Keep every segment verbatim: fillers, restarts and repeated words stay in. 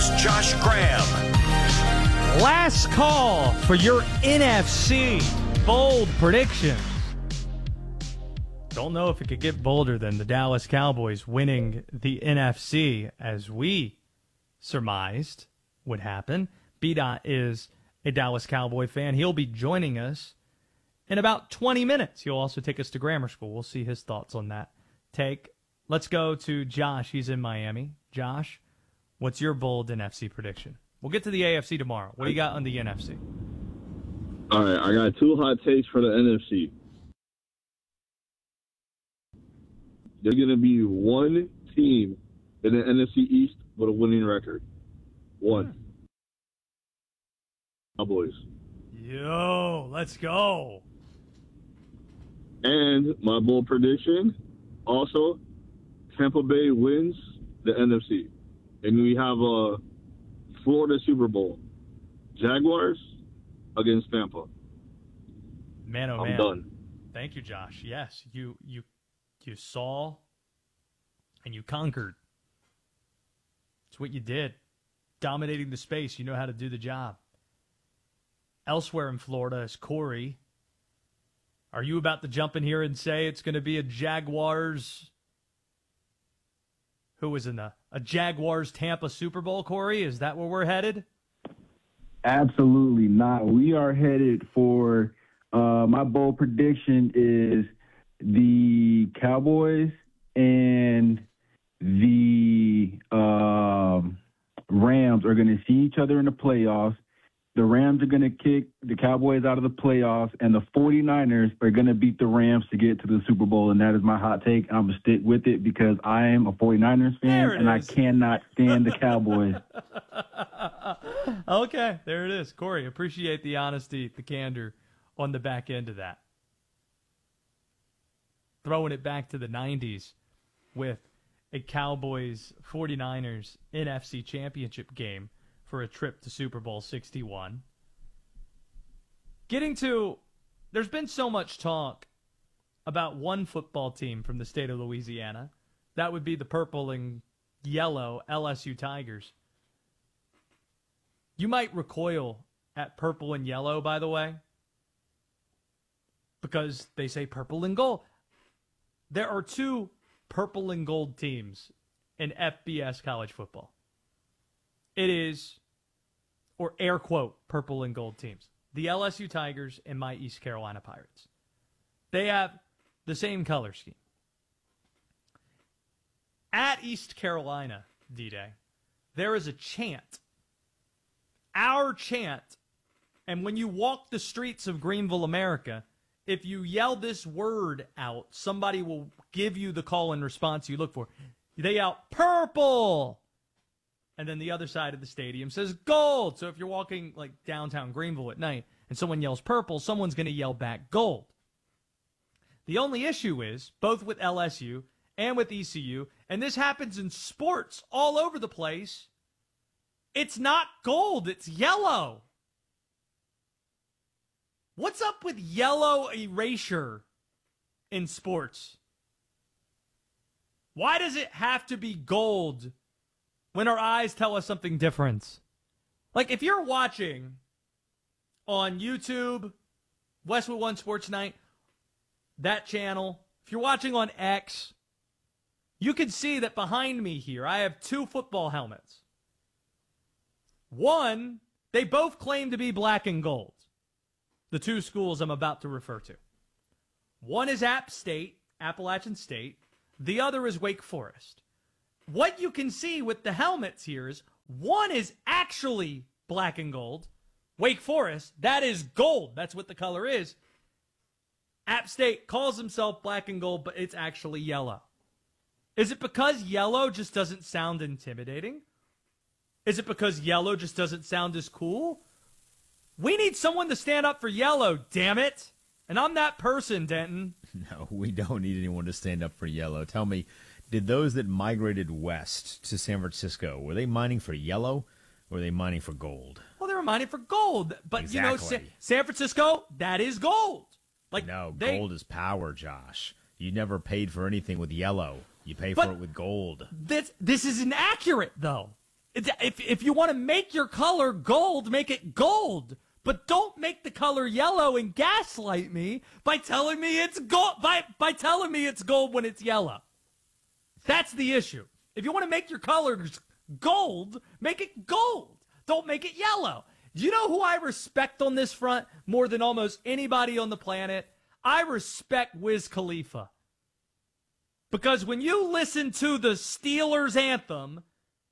here's Josh Graham. Last call for your N F C bold predictions. Don't know if it could get bolder than the Dallas Cowboys winning the N F C as we surmised would happen. B-Dot is a Dallas Cowboy fan. He'll be joining us in about twenty minutes. He'll also take us to grammar school. We'll see his thoughts on that take. Let's go to Josh. He's in Miami. Josh, what's your bold N F C prediction? We'll get to the A F C tomorrow. What do you got on the N F C? All right, I got two hot takes for the N F C. There's going to be one team in the N F C East with a winning record. One. Cowboys. Yo, let's go. And my bold prediction, also, Tampa Bay wins the N F C. And we have a Florida Super Bowl. Jaguars against Tampa. Man, oh I'm man. done. Thank you, Josh. Yes, you you you saw and you conquered. It's what you did. Dominating the space. You know how to do the job. Elsewhere in Florida is Corey. Are you about to jump in here and say it's going to be a Jaguars? Who was in the a Jaguars Tampa Super Bowl, Corey? Is that where we're headed? Absolutely not. We are headed for uh, my bold prediction is the Cowboys and the um, Rams are going to see each other in the playoffs. The Rams are going to kick the Cowboys out of the playoffs, and the 49ers are going to beat the Rams to get to the Super Bowl, and that is my hot take. I'm going to stick with it because I am a 49ers fan, and is. I cannot stand the Cowboys. Okay, there it is. Corey, appreciate the honesty, the candor on the back end of that. Throwing it back to the nineties with a Cowboys 49ers N F C Championship game for a trip to Super Bowl sixty-one. Getting to, there's been so much talk about one football team from the state of Louisiana. That would be the purple and yellow L S U Tigers. You might recoil at purple and yellow, by the way, because they say purple and gold. There are two purple and gold teams in F B S college football. It is, or air quote, purple and gold teams. The L S U Tigers and my East Carolina Pirates. They have the same color scheme. At East Carolina, D-Day, there is a chant. Our chant. And when you walk the streets of Greenville, America, if you yell this word out, somebody will give you the call and response you look for. They yell, purple! And then the other side of the stadium says gold. So if you're walking like downtown Greenville at night and someone yells purple, someone's going to yell back gold. The only issue is, both with L S U and with E C U, and this happens in sports all over the place, it's not gold, it's yellow. What's up with yellow erasure in sports? Why does it have to be gold when our eyes tell us something different? Like, if you're watching on YouTube, Westwood One Sports Night, that channel, if you're watching on X, you can see that behind me here, I have two football helmets. One, they both claim to be black and gold. The two schools I'm about to refer to. One is App State, Appalachian State. The other is Wake Forest. What you can see with the helmets here is one is actually black and gold. Wake Forest, that is gold. That's what the color is. App State calls himself black and gold, but it's actually yellow. Is it because yellow just doesn't sound intimidating? Is it because yellow just doesn't sound as cool? We need someone to stand up for yellow, damn it. And I'm that person, Denton. No, we don't need anyone to stand up for yellow. Tell me, did those that migrated west to San Francisco, were they mining for yellow or were they mining for gold? Well, they were mining for gold. But, exactly. you know, Sa- San Francisco, that is gold. Like No, they, gold is power, Josh. You never paid for anything with yellow. You pay for it with gold. This, this is inaccurate, though. If, if you want to make your color gold, make it gold. But don't make the color yellow and gaslight me by telling me it's gold, by, by telling me it's gold when it's yellow. That's the issue. If you want to make your colors gold, make it gold. Don't make it yellow. Do you know who I respect on this front more than almost anybody on the planet? I respect Wiz Khalifa. Because when you listen to the Steelers anthem,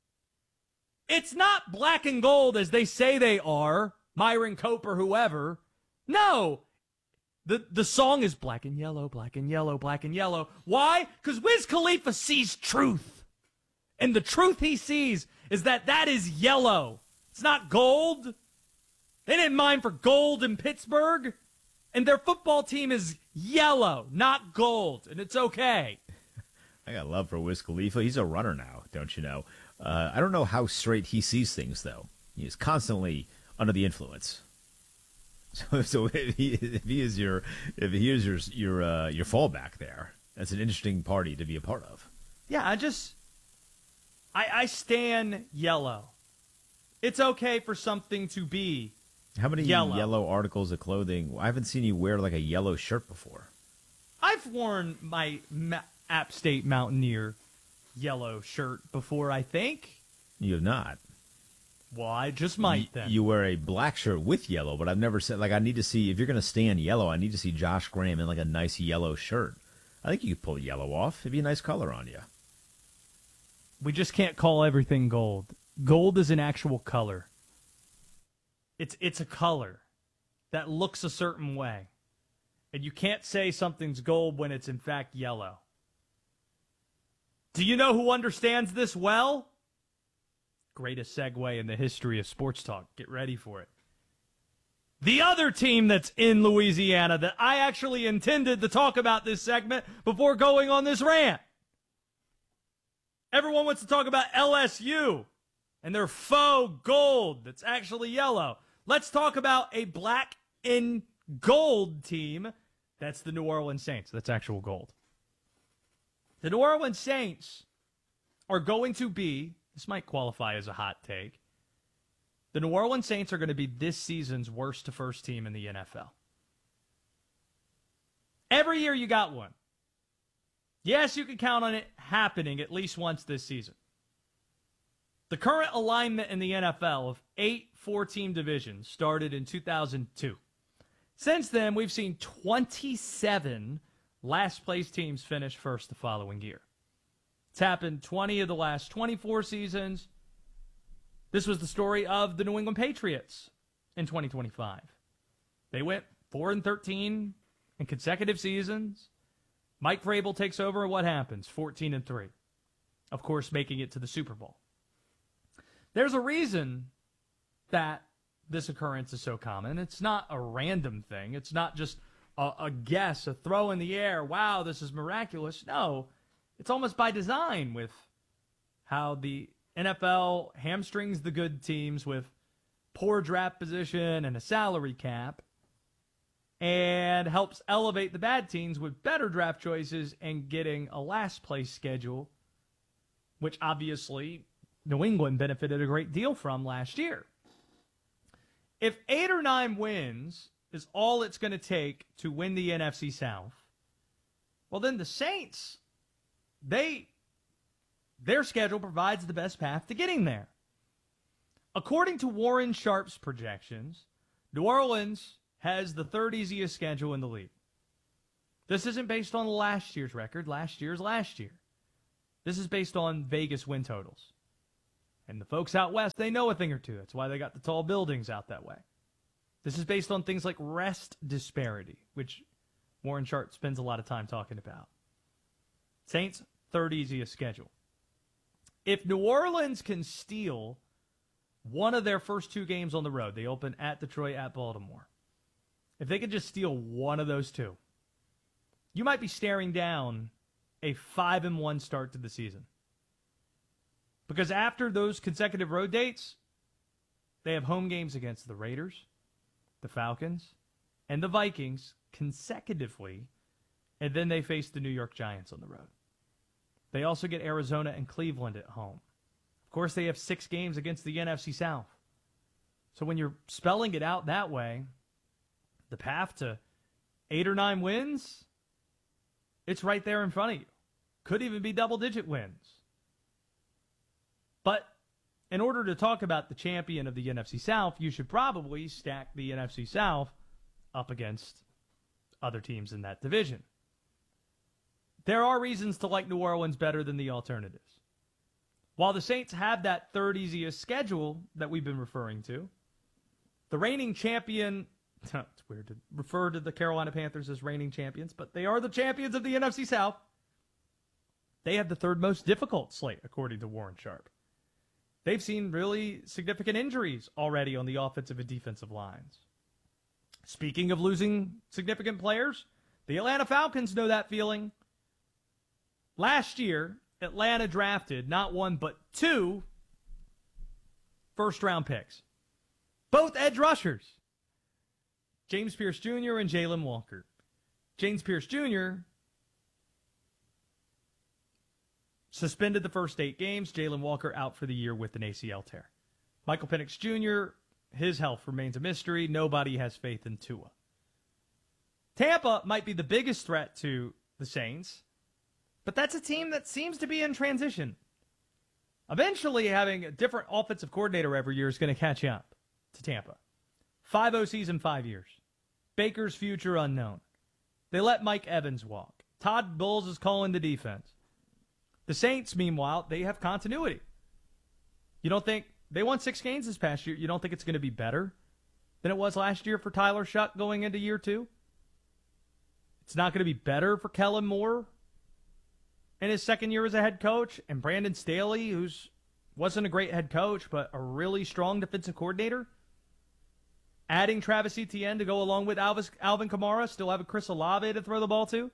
it's not black and gold as they say they are, Myron Cope or whoever. No. The, the song is black and yellow, black and yellow, black and yellow. Why? Because Wiz Khalifa sees truth. And the truth he sees is that that is yellow. It's not gold. They didn't mind for gold in Pittsburgh. And their football team is yellow, not gold. And it's okay. I got love for Wiz Khalifa. He's a runner now, don't you know? Uh, I don't know how straight he sees things, though. He is constantly under the influence. So, so if he, if he is your if he is your your uh, your fallback there, that's an interesting party to be a part of. Yeah, I just I I stand yellow. It's okay for something to be How many yellow, yellow articles of clothing? I haven't seen you wear like a yellow shirt before. I've worn my Ma- App State Mountaineer yellow shirt before, I think. You have not. Well, I just might Y- then. You wear a black shirt with yellow, but I've never said, like, I need to see, if you're going to stand yellow, I need to see Josh Graham in, like, a nice yellow shirt. I think you could pull yellow off. It'd be a nice color on you. We just can't call everything gold. Gold is an actual color. It's it's a color that looks a certain way. And you can't say something's gold when it's in fact yellow. Do you know who understands this well? Greatest segue in the history of sports talk. Get ready for it. The other team that's in Louisiana that I actually intended to talk about this segment before going on this rant. Everyone wants to talk about L S U and their faux gold that's actually yellow. Let's talk about a black and gold team. That's the New Orleans Saints. That's actual gold. The New Orleans Saints are going to be, this might qualify as a hot take, the New Orleans Saints are going to be this season's worst to first team in the N F L. Every year you got one. Yes, you can count on it happening at least once this season. The current alignment in the N F L of eight four-team divisions started in two thousand two. Since then, we've seen twenty-seven last-place teams finish first the following year. It's happened twenty of the last twenty-four seasons. This was the story of the New England Patriots in twenty twenty-five. They went four and thirteen in consecutive seasons. Mike Vrabel takes over, and what happens? fourteen and three. Of course, making it to the Super Bowl. There's a reason that this occurrence is so common. It's not a random thing. It's not just a, a guess, a throw in the air. Wow, this is miraculous. No, it's almost by design with how the N F L hamstrings the good teams with poor draft position and a salary cap and helps elevate the bad teams with better draft choices and getting a last place schedule, which obviously New England benefited a great deal from last year. If eight or nine wins is all it's going to take to win the N F C South, well, then the Saints, they their schedule provides the best path to getting there. According to Warren Sharp's projections, New Orleans has the third easiest schedule in the league. This isn't based on last year's record. Last year's last year. This is based on Vegas win totals. And the folks out west, they know a thing or two. That's why they got the tall buildings out that way. This is based on things like rest disparity, which Warren Sharp spends a lot of time talking about. Saints, third easiest schedule. If New Orleans can steal one of their first two games on the road, they open at Detroit, at Baltimore. If they could just steal one of those two, you might be staring down a five and one start to the season. Because after those consecutive road dates, they have home games against the Raiders, the Falcons, and the Vikings consecutively, and then they face the New York Giants on the road. They also get Arizona and Cleveland at home. Of Of course, they have six games against the N F C South. So when you're spelling it out that way, the path to eight or nine wins, it's right there in front of you. Could even be double-digit wins. But in order to talk about the champion of the N F C South, you should probably stack the N F C South up against other teams in that division. There are reasons to like New Orleans better than the alternatives. While the Saints have that third easiest schedule that we've been referring to, the reigning champion, it's weird to refer to the Carolina Panthers as reigning champions, but they are the champions of the N F C South. They have the third most difficult slate, according to Warren Sharp. They've seen really significant injuries already on the offensive and defensive lines. Speaking of losing significant players, the Atlanta Falcons know that feeling. Last year, Atlanta drafted not one but two first-round picks. Both edge rushers. James Pierce Junior and Jalen Walker. James Pierce Junior suspended the first eight games. Jalen Walker out for the year with an A C L tear. Michael Penix Junior, his health remains a mystery. Nobody has faith in Tua. Tampa might be the biggest threat to the Saints, but that's a team that seems to be in transition. Eventually, having a different offensive coordinator every year is going to catch up to Tampa. Five O Cs in five years. Baker's future unknown. They let Mike Evans walk. Todd Bowles is calling the defense. The Saints, meanwhile, they have continuity. You don't think they won six games this past year? You don't think it's going to be better than it was last year for Tyler Shuck going into year two? It's not going to be better for Kellen Moore in his second year as a head coach, and Brandon Staley, who's wasn't a great head coach, but a really strong defensive coordinator. Adding Travis Etienne to go along with Alvis, Alvin Kamara, still have a Chris Olave to throw the ball to.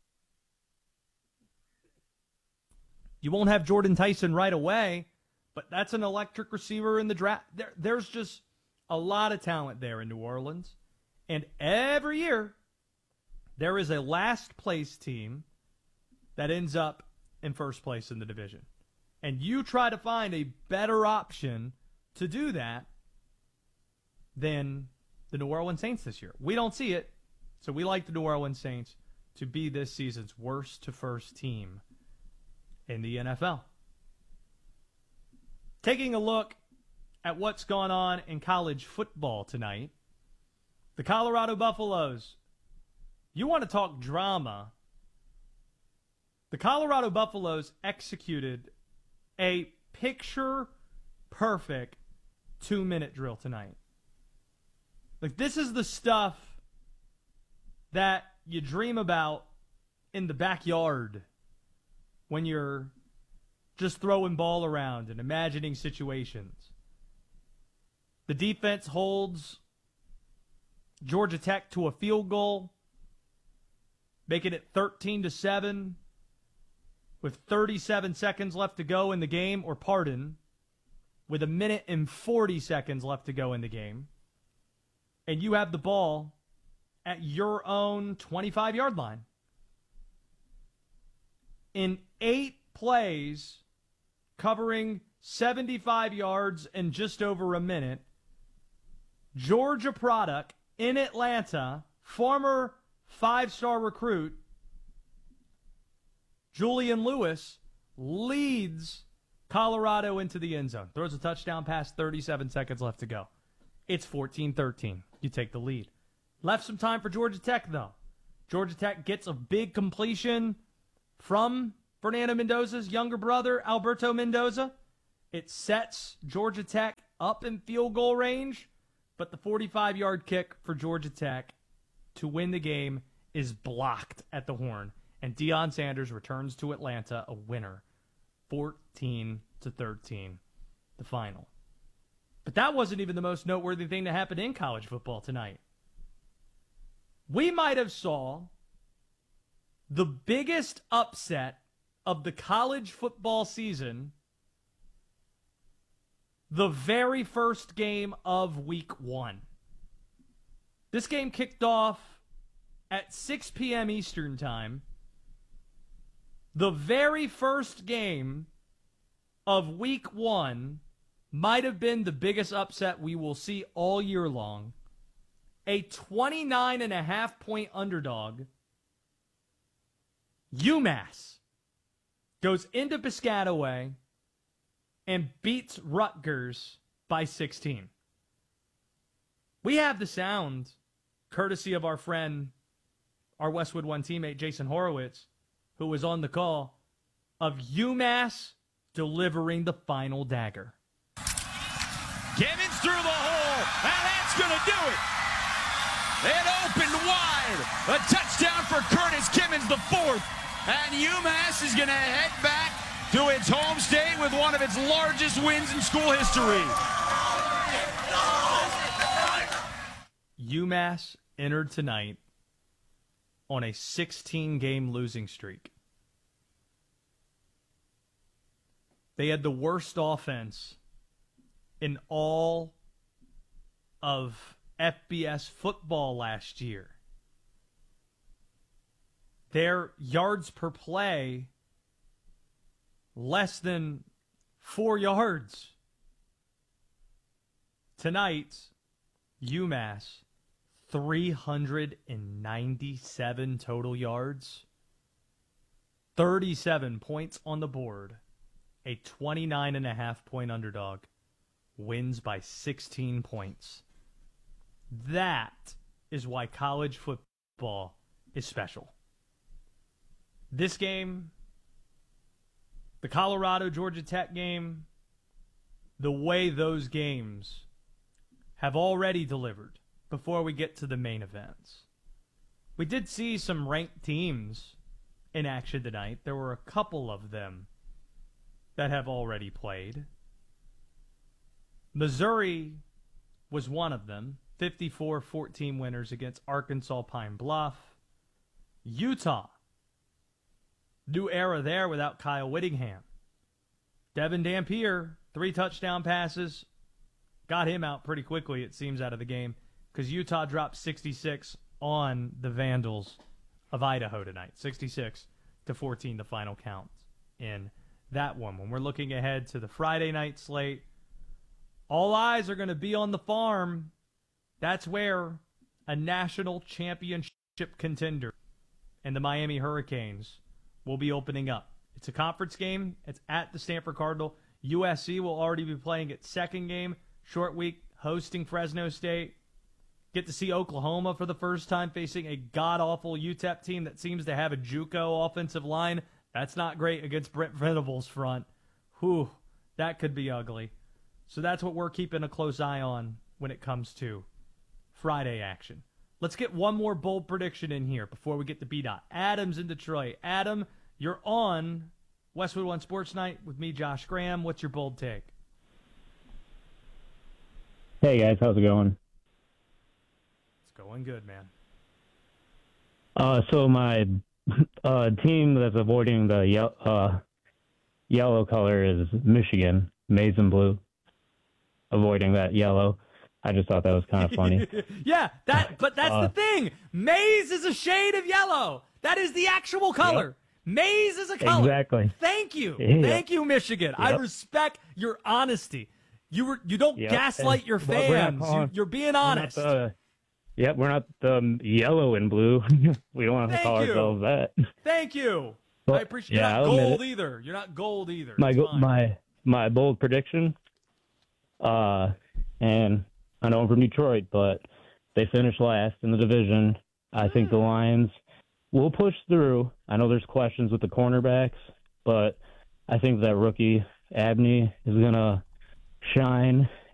You won't have Jordan Tyson right away, but that's an electric receiver in the draft. There, there's just a lot of talent there in New Orleans. And every year, there is a last place team that ends up in first place in the division. And you try to find a better option to do that than the New Orleans Saints this year. We don't see it, so we like the New Orleans Saints to be this season's worst to first team in the N F L. Taking a look at what's gone on in college football tonight, the Colorado Buffaloes. You want to talk drama? The Colorado Buffaloes executed a picture-perfect two-minute drill tonight. Like, this is the stuff that you dream about in the backyard when you're just throwing ball around and imagining situations. The defense holds Georgia Tech to a field goal, making it thirteen to seven with thirty-seven seconds left to go in the game, or pardon, with a minute and forty seconds left to go in the game. And you have the ball at your own twenty-five-yard line. In eight plays, covering seventy-five yards in just over a minute, Georgia product in Atlanta, former five-star recruit Julian Lewis, leads Colorado into the end zone. Throws a touchdown pass, thirty-seven seconds left to go. It's fourteen thirteen. You take the lead. Left some time for Georgia Tech, though. Georgia Tech gets a big completion from Fernando Mendoza's younger brother, Alberto Mendoza. It sets Georgia Tech up in field goal range, but the forty-five-yard kick for Georgia Tech to win the game is blocked at the horn, and Deion Sanders returns to Atlanta a winner, fourteen to thirteen, the final. But that wasn't even the most noteworthy thing to happen in college football tonight. We might have saw the biggest upset of the college football season the very first game of week one. This game kicked off at six p.m. Eastern time. The very first game of week one might have been the biggest upset we will see all year long. A twenty-nine and a half point underdog, UMass, goes into Piscataway and beats Rutgers by sixteen. We have the sound, courtesy of our friend, our Westwood One teammate, Jason Horowitz, who was on the call, of UMass delivering the final dagger. Gibbons through the hole, and that's going to do it. It opened wide. A touchdown for Curtis Kimmons, the fourth. And UMass is going to head back to its home state with one of its largest wins in school history. UMass entered tonight on a sixteen-game losing streak. They had the worst offense in all of F B S football last year. Their yards per play, less than four yards. Tonight, UMass, three hundred ninety-seven total yards, thirty-seven points on the board, a twenty-nine and a half point underdog, wins by sixteen points. That is why college football is special. This game, the Colorado-Georgia Tech game, the way those games have already delivered before we get to the main events. We did see some ranked teams in action tonight. There were a couple of them that have already played. Missouri was one of them. fifty-four fourteen winners against Arkansas Pine Bluff. Utah, new era there without Kyle Whittingham. Devin Dampier, three touchdown passes. Got him out pretty quickly, it seems, out of the game, because Utah dropped sixty-six on the Vandals of Idaho tonight. sixty-six to fourteen, the final count in that one. When we're looking ahead to the Friday night slate, all eyes are going to be on the farm. That's where a national championship contender and the Miami Hurricanes will be opening up. It's a conference game. It's at the Stanford Cardinal. U S C will already be playing its second game. Short week, hosting Fresno State. Get to see Oklahoma for the first time facing a god-awful U T E P team that seems to have a JUCO offensive line. That's not great against Brent Venables' front. Whew, that could be ugly. So that's what we're keeping a close eye on when it comes to Friday action. Let's get one more bold prediction in here before we get to B-Dot. Adam's in Detroit. Adam, you're on Westwood One Sports Night with me, Josh Graham. What's your bold take? Hey, guys. How's it going? It's going good, man. Uh, so my uh, team that's avoiding the ye- uh, yellow color is Michigan, maize and blue, avoiding that yellow. I just thought that was kind of funny. Yeah, that. But that's Uh, the thing. Maize is a shade of yellow. That is the actual color. Yep. Maize is a color. Exactly. Thank you. Yeah. Thank you, Michigan. I Yep. respect your honesty. You were you don't Yep. gaslight And- your well, we're not fans. You, calling- you're being We're not honest. the- Yep, we're not the um, yellow and blue. We don't want to Thank call you. ourselves that. Thank you. Well, I appreciate. yeah, You're I'll not admit gold it. either. You're not gold either. My It's go- fine. my my bold prediction, uh, and I know I'm from Detroit, but they finished last in the division. I think the Lions will push through. I know there's questions with the cornerbacks, but I think that rookie Abney is gonna shine